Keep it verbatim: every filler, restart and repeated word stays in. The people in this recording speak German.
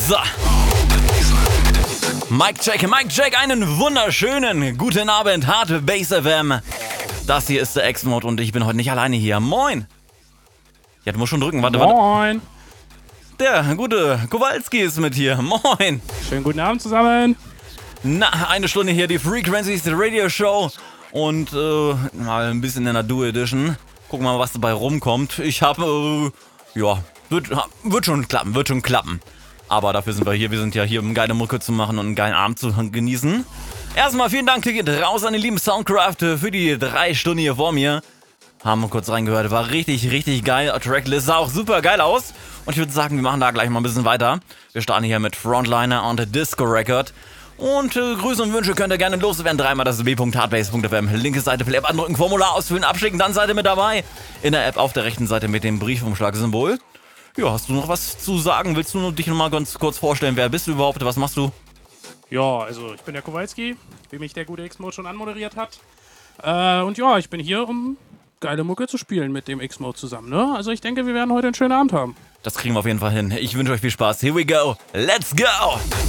So. Mic check, Mic check, einen wunderschönen guten Abend, Hard Bass F M. Das hier ist der X-Mode und ich bin heute nicht alleine hier. Moin. Ja, du musst schon drücken, warte, warte. Moin. Der gute Kowalski ist mit hier. Moin. Schönen guten Abend zusammen. Na, eine Stunde hier, die Frequencies Radio Show. Und äh, mal ein bisschen in der Duo Edition. Gucken wir mal, was dabei rumkommt. Ich habe, äh, ja, wird, wird schon klappen, wird schon klappen. Aber dafür sind wir hier. Wir sind ja hier, um geile Mucke zu machen und einen geilen Abend zu genießen. Erstmal vielen Dank, geht raus an den lieben Soundcraft für die drei Stunden hier vor mir. Haben wir kurz reingehört, war richtig, richtig geil. Tracklist sah auch super geil aus. Und ich würde sagen, wir machen da gleich mal ein bisschen weiter. Wir starten hier mit Frontliner und Disco Record. Und äh, Grüße und Wünsche könnt ihr gerne loswerden. Dreimal das w punkt hardbass punkt f m. Linke Seite für die App andrücken, Formular ausfüllen, abschicken, dann seid ihr mit dabei. In der App auf der rechten Seite mit dem Briefumschlag-Symbol. Ja, hast du noch was zu sagen? Willst du dich noch mal ganz kurz vorstellen? Wer bist du überhaupt? Was machst du? Ja, also ich bin der Kowalski, wie mich der gute X-Mode schon anmoderiert hat. Äh, und ja, ich bin hier, um geile Mucke zu spielen mit dem X-Mode zusammen, ne? Also ich denke, wir werden heute einen schönen Abend haben. Das kriegen wir auf jeden Fall hin. Ich wünsche euch viel Spaß. Here we go. Let's go!